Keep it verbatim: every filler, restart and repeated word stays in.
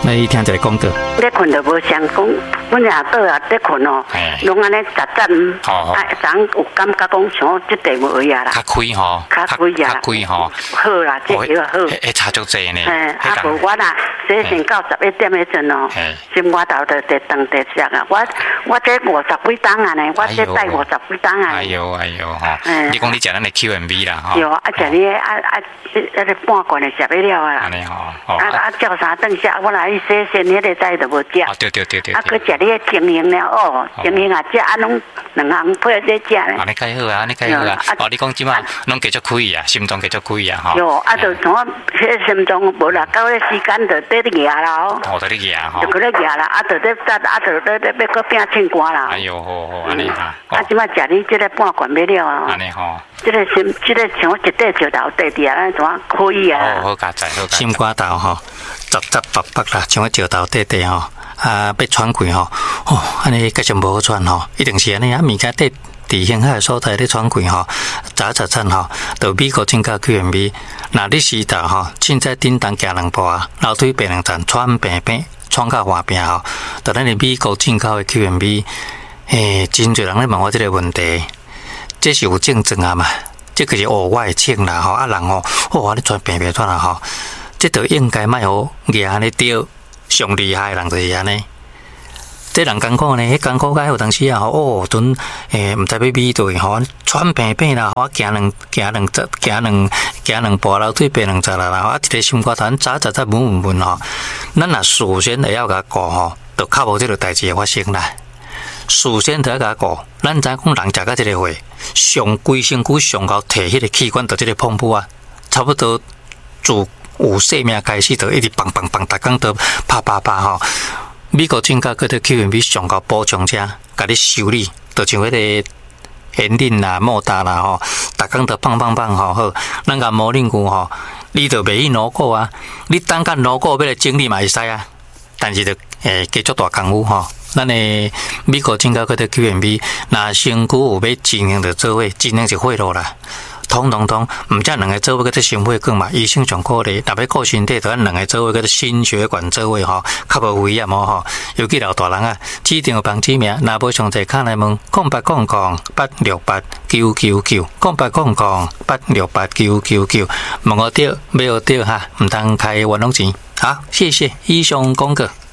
来听一个广告。 咧困就无想讲，阮也倒啊咧困哦，拢安尼杂杂，啊，昨有感觉讲像即地无呀啦， 较开吼， 较开呀， 较开吼， 好啦，这个好， 会差足济呢。 嘿，啊无我啦，洗先到十一点迄阵哦，心肝头就地动地食啊，我我这五十几档啊呢，我这带五十几档啊。 哎呦哎呦吼，你讲你食咱的 Q M V 啦吼。 有啊，食你啊啊，迄个半罐的食不了啊。安尼吼，啊啊，叫啥顿食，我来洗先迄个菜都无食。 对对对对。 啊，佮食你个精英了哦，精英啊，食啊拢两项配在食呢。 安尼介好啊，安尼介好啊。哦，你讲即马拢继续开啊，心脏继续开啊，吼。 有啊，就像迄心脏无啦，到迄时间就得咧牙啦哦。 哦，得咧牙吼。 就搁咧牙啦，啊，就咧扎，啊，就咧咧要搁拼唱歌啦。 哎呦，好好，安尼哈。 啊，即马食你即个半罐要了啊。 安尼吼。 即个心，即个像一块石头地地啊，怎啊可以啊？ 哦，好加载，好加载。 心肝头吼，杂杂白白啦，像个石头地地吼。啊，要喘气吼，哦，安尼继续无好喘吼，一定是安尼啊，物件伫伫乡下所在咧喘气吼，早早餐吼，到美国进口 Q M V， 那你时头吼，凊彩叮当行两步啊，楼梯爬两层，喘平平，喘到外边吼，到咱哋美国进口的 Q M V， 诶，真侪人咧问我即个问题，这是有症状啊嘛？这个是额外请啦吼，啊人吼，哦，你喘平平喘啦吼，这都应该莫好举安尼钓。上厉害的人就是安尼，这人艰苦呢，迄艰苦解有当时啊，哦，阵诶，毋知要比对吼，喘平平啦，我行两行两十，行两行两步楼梯爬两十啦，啊，一个心肝头早早早问问问吼，咱若事先会晓甲顾吼，就较无即个代志会发生啦。事先就要甲顾，咱知讲人食到即个岁，上规身躯上高摕迄个器官就即个碰布啊，差不多自有生命开始就一直砰砰砰，逐工都啪啪啪吼。美国进口嗰啲 Q M V 上高补充车，甲你修理，就像迄个엔린啦、莫达啦吼，逐工都砰砰砰吼好。咱甲模拟股吼，你就袂去脑壳啊，你等甲脑壳要来整理嘛会使啊，但是就诶加足大功夫吼。咱诶美国进口嗰啲 Q M V， 若身躯有要进行着做伙，进行是血路啦。通通通，毋则两个做伙，佮只心血管嘛，医生上鼓励，若要顾身体，就咱两个做伙，佮只心血管做伙吼，较无危险哦吼。尤其老大人啊，指定有帮指名，若无详细看来问，空八空空八六八九九九，空八空空八六八九九九，问我对，没有对哈，毋通开冤枉钱。好，谢谢以上广告。